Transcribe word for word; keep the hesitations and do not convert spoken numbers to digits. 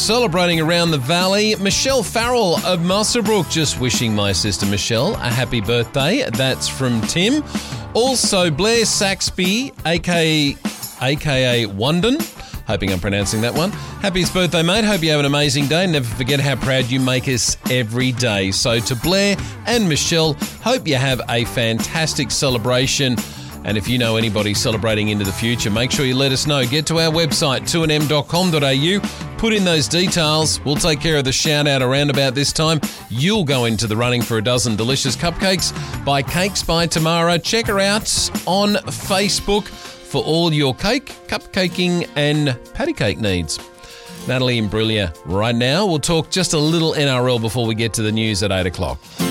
celebrating around the valley, Michelle Farrell of Muswellbrook, just wishing my sister Michelle a happy birthday. That's from Tim. Also, Blair Saxby, aka, aka Wondon. Hoping I'm pronouncing that one. Happiest birthday, mate. Hope you have an amazing day. Never forget how proud you make us every day. So to Blair and Michelle, hope you have a fantastic celebration. And if you know anybody celebrating into the future, make sure you let us know. Get to our website, two n m dot com dot a u. Put in those details. We'll take care of the shout-out around about this time. You'll go into the running for a dozen delicious cupcakes by Cakes by Tamara. Check her out on Facebook for all your cake, cupcaking and patty cake needs. Natalie Imbruglia right now. We'll talk just a little N R L before we get to the news at eight o'clock.